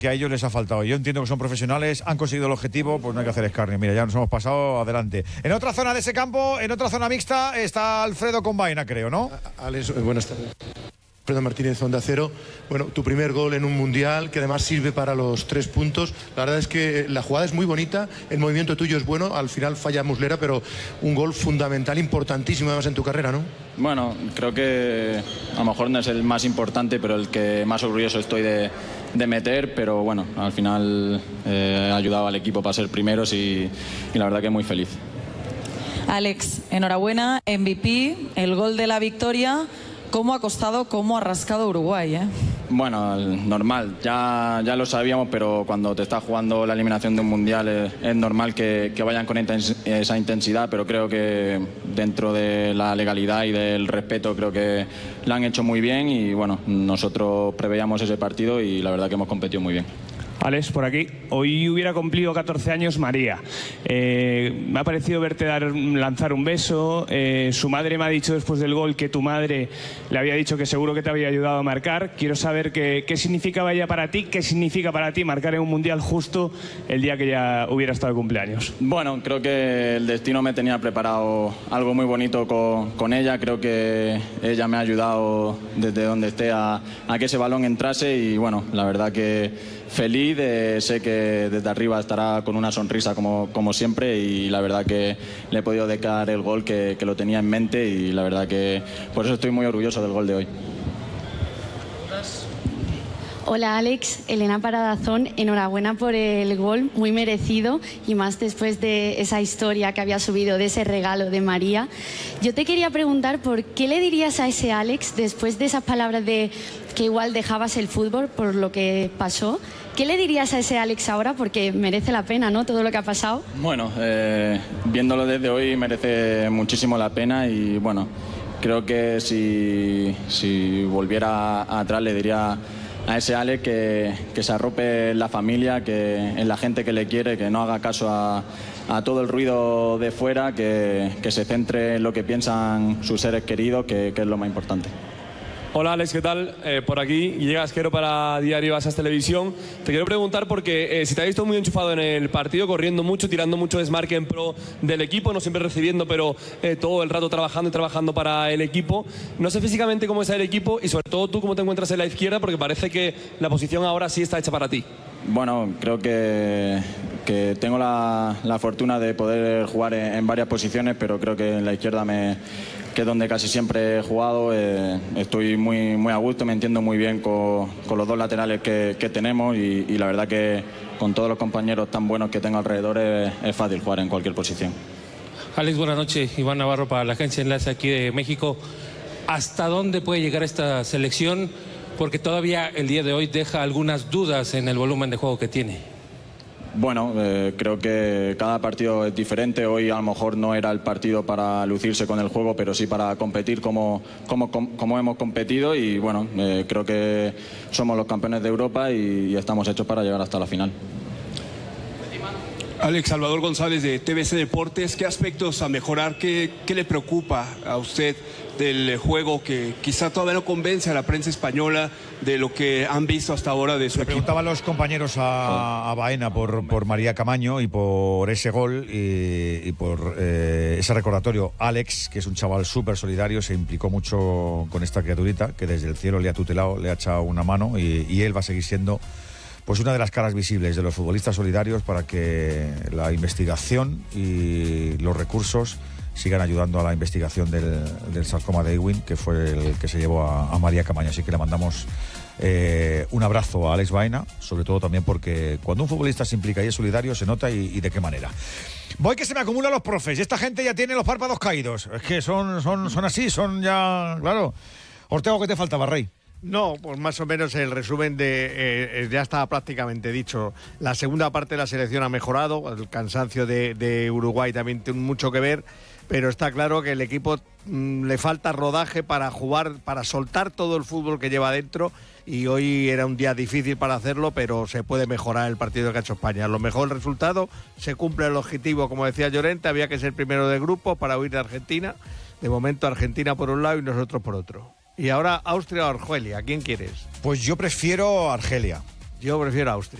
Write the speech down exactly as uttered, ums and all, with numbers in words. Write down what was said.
que a ellos les ha faltado. Yo entiendo que son profesionales, han conseguido el objetivo, pues no hay que hacer escarnio. Mira, ya nos hemos pasado adelante. En otra zona de ese campo, en otra zona mixta, está Alfredo con vaina, creo, ¿no? Alex, buenas tardes. Alfredo Martínez, Onda Cero. Bueno, tu primer gol en un mundial que además sirve para los tres puntos. La verdad es que la jugada es muy bonita, el movimiento tuyo es bueno, al final falla Muslera, pero un gol fundamental, importantísimo además en tu carrera, ¿no? Bueno, creo que a lo mejor no es el más importante, pero el que más orgulloso estoy de, de meter, pero bueno, al final eh, he ayudado al equipo para ser primeros y, y la verdad que muy feliz. Alex, enhorabuena, M V P, el gol de la victoria. ¿Cómo ha costado, cómo ha rascado Uruguay, eh? Bueno, normal, ya, ya lo sabíamos, pero cuando te estás jugando la eliminación de un mundial es, es normal que, que vayan con esa intensidad, pero creo que dentro de la legalidad y del respeto creo que lo han hecho muy bien y bueno, nosotros preveíamos ese partido y la verdad que hemos competido muy bien. Alex, por aquí. Hoy hubiera cumplido catorce años María. Eh, me ha parecido verte dar, lanzar un beso. Eh, su madre me ha dicho después del gol que tu madre le había dicho que seguro que te había ayudado a marcar. Quiero saber qué, qué significaba ella para ti, qué significa para ti marcar en un mundial justo el día que ya hubiera estado de cumpleaños. Bueno, creo que el destino me tenía preparado algo muy bonito con, con ella. Creo que ella me ha ayudado desde donde esté a, a que ese balón entrase y bueno, la verdad que feliz, eh, sé que desde arriba estará con una sonrisa como, como siempre y la verdad que le he podido dedicar el gol que, que lo tenía en mente y la verdad que por eso estoy muy orgulloso del gol de hoy. Hola Alex, Elena Paradazón, enhorabuena por el gol, muy merecido y más después de esa historia que había subido de ese regalo de María. Yo te quería preguntar por qué le dirías a ese Alex después de esas palabras de que igual dejabas el fútbol por lo que pasó. ¿Qué le dirías a ese Alex ahora? Porque merece la pena, ¿no? Todo lo que ha pasado. Bueno, eh, viéndolo desde hoy merece muchísimo la pena y bueno, creo que si, si volviera atrás le diría a ese Alex que, que se arrope en la familia, que en la gente que le quiere, que no haga caso a, a todo el ruido de fuera, que, que se centre en lo que piensan sus seres queridos, que, que es lo más importante. Hola Alex, ¿qué tal? Eh, por aquí, llega Asquero para Diario Asas Televisión. Te quiero preguntar porque eh, si te has visto muy enchufado en el partido, corriendo mucho, tirando mucho desmarque en pro del equipo, no siempre recibiendo, pero eh, todo el rato trabajando y trabajando para el equipo. No sé físicamente cómo está el equipo y sobre todo tú cómo te encuentras en la izquierda, porque parece que la posición ahora sí está hecha para ti. Bueno, creo que, que tengo la, la fortuna de poder jugar en, en varias posiciones, pero creo que en la izquierda me... que es donde casi siempre he jugado, eh, estoy muy, muy a gusto, me entiendo muy bien con, con los dos laterales que, que tenemos y, y la verdad que con todos los compañeros tan buenos que tengo alrededor es, es fácil jugar en cualquier posición. Alex, buenas noches. Iván Navarro para la agencia Enlace aquí de México. ¿Hasta dónde puede llegar esta selección? Porque todavía el día de hoy deja algunas dudas en el volumen de juego que tiene. Bueno, eh, creo que cada partido es diferente. Hoy a lo mejor no era el partido para lucirse con el juego, pero sí para competir como, como, como hemos competido y bueno, eh, creo que somos los campeones de Europa y, y estamos hechos para llegar hasta la final. Alex, Salvador González de T V C Deportes, ¿qué aspectos a mejorar? ¿Qué, qué le preocupa a usted del juego que quizá todavía no convence a la prensa española de lo que han visto hasta ahora de su Le equipo? preguntaban los compañeros a, a Baena por, por María Camaño y por ese gol y, y por eh, ese recordatorio. Alex, que es un chaval súper solidario, se implicó mucho con esta criaturita que desde el cielo le ha tutelado, le ha echado una mano y, y él va a seguir siendo pues una de las caras visibles de los futbolistas solidarios para que la investigación y los recursos sigan ayudando a la investigación del, del sarcoma de Ewing, que fue el que se llevó a, a María Camaño. Así que le mandamos eh, un abrazo a Alex Baena, sobre todo también porque cuando un futbolista se implica y es solidario se nota y, y de qué manera. Voy que se me acumulan los profes y esta gente ya tiene los párpados caídos. Es que son, son, son así, son ya... Claro. Ortego, ¿qué te faltaba, Rey? No, pues más o menos el resumen de eh, ya está prácticamente dicho. La segunda parte de la selección ha mejorado, el cansancio de, de Uruguay también tiene mucho que ver, pero está claro que el equipo mmm, le falta rodaje para jugar, para soltar todo el fútbol que lleva dentro y hoy era un día difícil para hacerlo, pero se puede mejorar el partido que ha hecho España. Lo mejor el resultado, se cumple el objetivo, como decía Llorente, había que ser primero de grupo para huir de Argentina. De momento Argentina por un lado y nosotros por otro. Y ahora Austria o Argelia, ¿quién quieres? Pues yo prefiero Argelia. Yo prefiero Austria.